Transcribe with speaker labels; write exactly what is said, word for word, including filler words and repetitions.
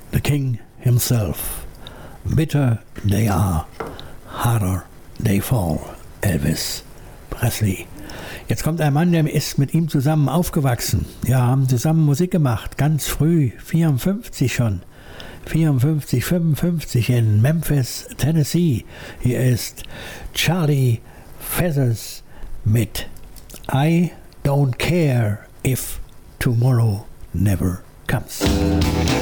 Speaker 1: the king himself. Bitter they are, harder they fall. Elvis Presley. Jetzt kommt ein Mann, der ist mit ihm zusammen aufgewachsen. Ja, haben zusammen Musik gemacht, ganz früh, vierundfünfzig schon. vierundfünfzig, fünfundfünfzig in Memphis, Tennessee. Hier ist Charlie Feathers mit I Don't Care If Tomorrow Never Comes.